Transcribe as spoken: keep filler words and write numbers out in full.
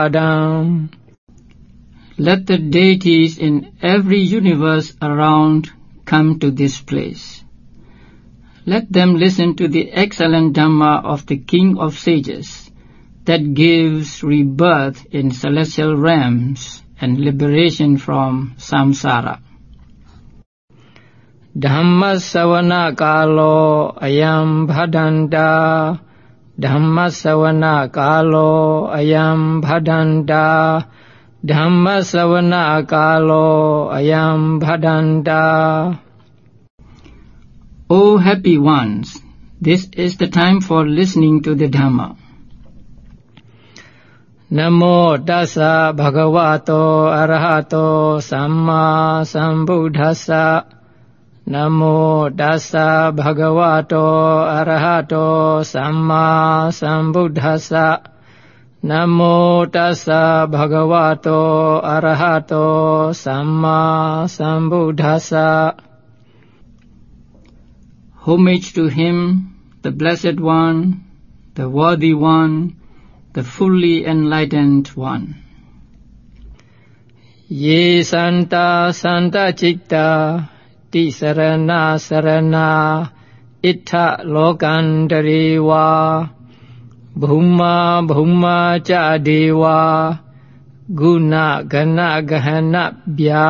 Adam. Let the deities in every universe around come to this place. Let them listen to the excellent Dhamma of the King of Sages that gives rebirth in celestial realms and liberation from samsara. Dhammasavana kalo ayam bhadanta, Dhammasavana kalo ayam bhadanta, Dhammasavana kalo ayam bhadanta. O happy ones, this is the time for listening to the Dhamma. Namo tassa bhagavato arahato samma sambuddhassa. Namo tassa bhagavato arahato samma sambuddhassa. Namo tassa bhagavato arahato samma sambuddhassa. Homage to him, the Blessed One, the Worthy One, the fully enlightened One. Ye santa santa citta tisarana sarana ittha lokandariwa bhumma bhumma cha deva guna gana gahana bhya